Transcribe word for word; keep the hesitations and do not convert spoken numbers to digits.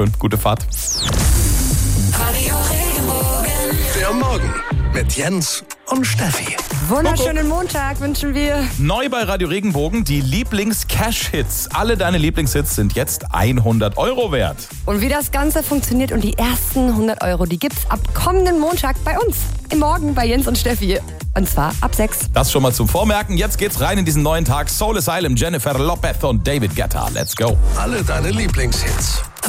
Gute Fahrt. Radio Regenbogen. Der Morgen mit Jens und Steffi. Wunderschönen Montag wünschen wir. Neu bei Radio Regenbogen, die Lieblings-Cash-Hits. Alle deine Lieblingshits sind jetzt hundert Euro wert. Und wie das Ganze funktioniert und die ersten hundert Euro, die gibt's ab kommenden Montag bei uns. Im Morgen bei Jens und Steffi. Und zwar ab sechs. Das schon mal zum Vormerken. Jetzt geht's rein in diesen neuen Tag. Soul Asylum, Jennifer Lopez und David Guetta. Let's go. Alle deine Lieblingshits.